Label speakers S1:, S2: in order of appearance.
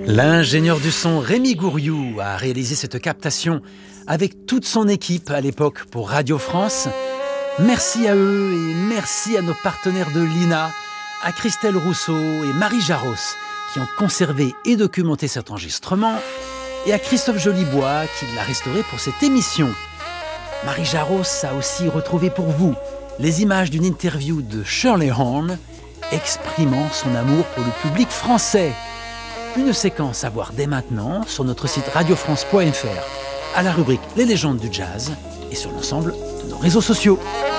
S1: L'ingénieur du son Rémi Gouriou a réalisé cette captation avec toute son équipe à l'époque pour Radio France. Merci à eux et merci à nos partenaires de l'INA, à Christelle Rousseau et Marie Jaros qui ont conservé et documenté cet enregistrement et à Christophe Jolibois qui l'a restauré pour cette émission. Marie Jaros a aussi retrouvé pour vous les images d'une interview de Shirley Horn exprimant son amour pour le public français. Une séquence à voir dès maintenant sur notre site radiofrance.fr, à la rubrique Les légendes du jazz et sur l'ensemble de nos réseaux sociaux.